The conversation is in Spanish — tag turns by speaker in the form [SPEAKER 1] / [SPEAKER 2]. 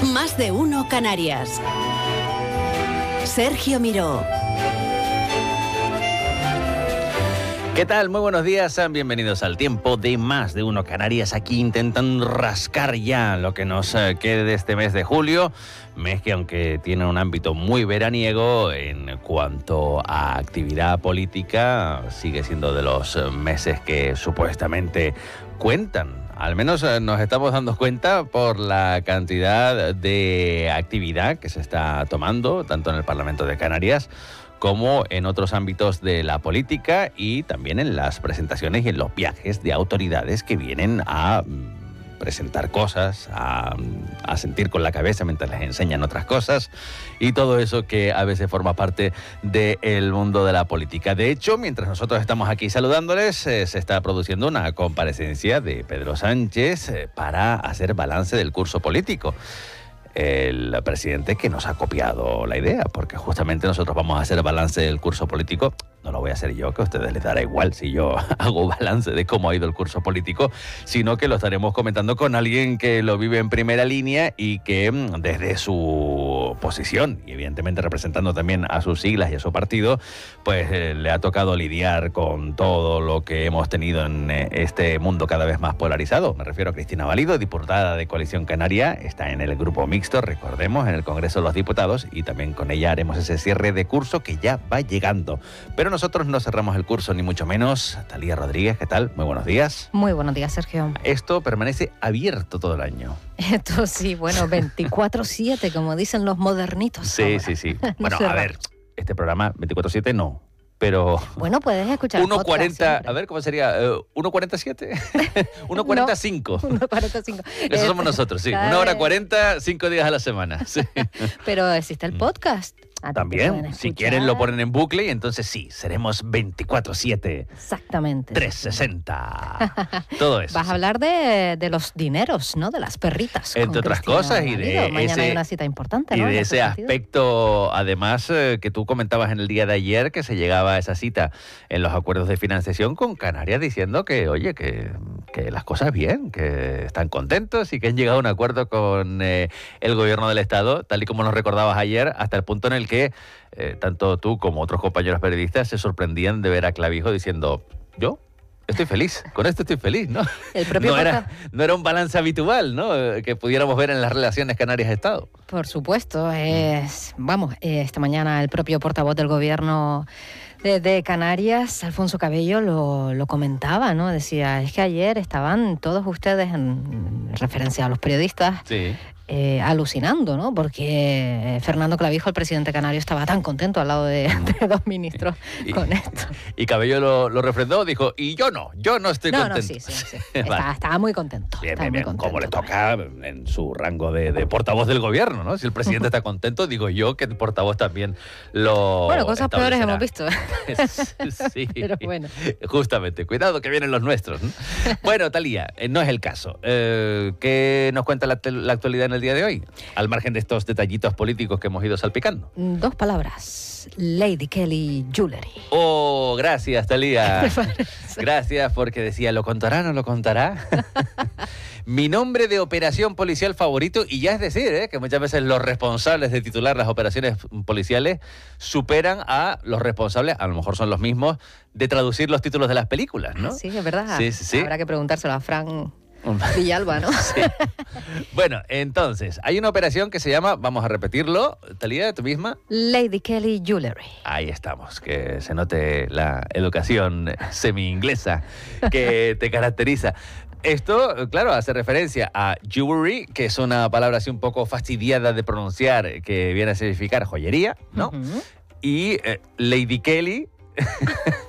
[SPEAKER 1] Más de uno Canarias. Sergio Miró.
[SPEAKER 2] ¿Qué tal? Muy buenos días, sean bienvenidos al tiempo de Más de uno Canarias, aquí intentando rascar ya lo que nos quede de este mes de julio, mes que aunque tiene un ámbito muy veraniego en cuanto a actividad política, sigue siendo de los meses que supuestamente cuentan. Al menos nos estamos dando cuenta por la cantidad de actividad que se está tomando, tanto en el Parlamento de Canarias como en otros ámbitos de la política y también en las presentaciones y en los viajes de autoridades que vienen a presentar cosas, a sentir con la cabeza mientras les enseñan otras cosas y todo eso que a veces forma parte del mundo de la política. De hecho, mientras nosotros estamos aquí saludándoles, se está produciendo una comparecencia de Pedro Sánchez para hacer balance del curso político. El presidente que nos ha copiado la idea, porque justamente nosotros vamos a hacer balance del curso político. No lo voy a hacer yo, que a ustedes les dará igual si yo hago balance de cómo ha ido el curso político, sino que lo estaremos comentando con alguien que lo vive en primera línea y que desde su posición, y evidentemente representando también a sus siglas y a su partido, pues le ha tocado lidiar con todo lo que hemos tenido en este mundo cada vez más polarizado. Me refiero a Cristina Valido, diputada de Coalición Canaria, está en el grupo mixto, recordemos, en el Congreso de los Diputados, y también con ella haremos ese cierre de curso que ya va llegando. Pero nosotros no cerramos el curso, ni mucho menos. Talía Rodríguez, ¿qué tal? Muy buenos días.
[SPEAKER 3] Muy buenos días, Sergio.
[SPEAKER 2] Esto permanece abierto todo el año.
[SPEAKER 3] Esto sí, bueno, 24/7, como dicen los modernitos.
[SPEAKER 2] Sí,
[SPEAKER 3] ahora.
[SPEAKER 2] sí, sí. Bueno, a ver, este programa 24/7 no, pero...
[SPEAKER 3] Bueno, puedes escuchar
[SPEAKER 2] 1:40, a ver, ¿cómo sería? ¿1:47? 1:45.
[SPEAKER 3] No, 1:45.
[SPEAKER 2] Eso somos nosotros, sí. 1:40, 5 días a la semana. Sí.
[SPEAKER 3] Pero existe el podcast.
[SPEAKER 2] También, si quieren lo ponen en bucle y entonces sí, seremos 24/7.
[SPEAKER 3] Exactamente.
[SPEAKER 2] 360. Todo eso.
[SPEAKER 3] Vas a hablar de los dineros, ¿no? De las perritas.
[SPEAKER 2] Entre otras cosas, y de
[SPEAKER 3] mañana hay una cita importante,
[SPEAKER 2] y
[SPEAKER 3] ¿no?
[SPEAKER 2] de ese aspecto, además, que tú comentabas en el día de ayer, que se llegaba a esa cita en los acuerdos de financiación con Canarias diciendo que, oye, que las cosas bien, que están contentos y que han llegado a un acuerdo con el gobierno del Estado, tal y como nos recordabas ayer, hasta el punto en el que tanto tú como otros compañeros periodistas se sorprendían de ver a Clavijo diciendo, yo estoy feliz, con esto estoy feliz, ¿no?
[SPEAKER 3] El propio
[SPEAKER 2] no era un balance habitual, ¿no? Que pudiéramos ver en las relaciones Canarias-Estado.
[SPEAKER 3] Por supuesto, esta mañana el propio portavoz del gobierno de Canarias, Alfonso Cabello, lo comentaba, ¿no? Decía, es que ayer estaban todos ustedes, en referencia a los periodistas,
[SPEAKER 2] sí,
[SPEAKER 3] alucinando, ¿no? Porque Fernando Clavijo, el presidente canario, estaba tan contento al lado de dos ministros con esto.
[SPEAKER 2] Y Cabello lo refrendó, dijo, y yo no estoy contento.
[SPEAKER 3] No, sí. Vale. Estaba muy contento.
[SPEAKER 2] Bien, como le toca en su rango de portavoz del gobierno, ¿no? Si el presidente está contento, digo yo que el portavoz también lo
[SPEAKER 3] Bueno, cosas peores
[SPEAKER 2] establecerá.
[SPEAKER 3] hemos visto.
[SPEAKER 2] Sí,
[SPEAKER 3] pero bueno.
[SPEAKER 2] Justamente, cuidado que vienen los nuestros, ¿no? Bueno, Talía, no es el caso. ¿Qué nos cuenta la actualidad en el día de hoy? Al margen de estos detallitos políticos que hemos ido salpicando.
[SPEAKER 3] 2 palabras. Lady Kelly Jewelry.
[SPEAKER 2] Oh, gracias, Talía. Gracias, porque decía, ¿lo contará o no lo contará? Mi nombre de operación policial favorito, y ya es decir, que muchas veces los responsables de titular las operaciones policiales superan a los responsables, a lo mejor son los mismos, de traducir los títulos de las películas, ¿no?
[SPEAKER 3] Sí, es verdad.
[SPEAKER 2] Sí.
[SPEAKER 3] Habrá que preguntárselo a Fran Villalba, ¿no?
[SPEAKER 2] Sí. Bueno, entonces, hay una operación que se llama, vamos a repetirlo, Talía, tú misma.
[SPEAKER 3] Lady Kelly Jewelry.
[SPEAKER 2] Ahí estamos, que se note la educación semi-inglesa que te caracteriza. Esto, claro, hace referencia a jewelry, que es una palabra así un poco fastidiada de pronunciar, que viene a significar joyería, ¿no?
[SPEAKER 3] Uh-huh.
[SPEAKER 2] Y Lady Kelly